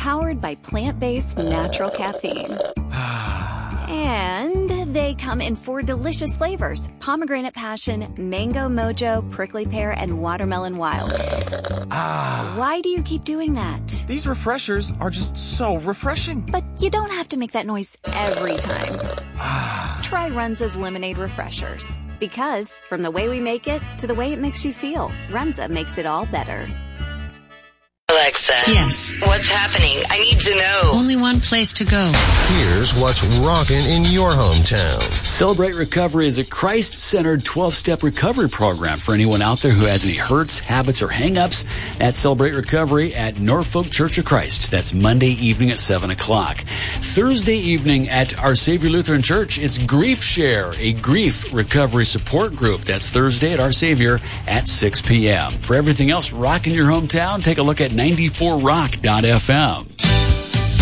powered by plant-based natural caffeine. And they come in 4 delicious flavors: pomegranate passion, mango mojo, prickly pear, and watermelon wild. Why do you keep doing that? These refreshers are just so refreshing. But you don't have to make that noise every time. Try Runza's Lemonade Refreshers. Because from the way we make it to the way it makes you feel, Runza makes it all better. Alexa. Yes. What's happening? I need to know. Only one place to go. Here's what's rocking in your hometown. Celebrate Recovery is a Christ-centered 12-step recovery program for anyone out there who has any hurts, habits, or hang-ups. At Celebrate Recovery at Norfolk Church of Christ. That's Monday evening at 7 o'clock. Thursday evening at Our Savior Lutheran Church, it's Grief Share, a grief recovery support group. That's Thursday at Our Savior at 6 p.m. For everything else rocking your hometown, take a look at 94rock.fm.